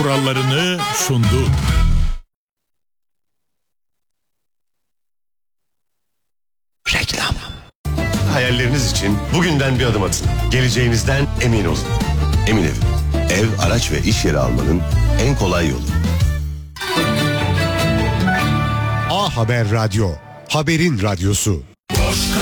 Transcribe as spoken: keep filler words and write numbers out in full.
kurallarını sundu. Reklam. Hayalleriniz için bugünden bir adım atın. Geleceğinizden emin olun. Emin Ev. Ev, araç ve iş yeri almanın en kolay yolu. A Haber Radyo. Haberin radyosu.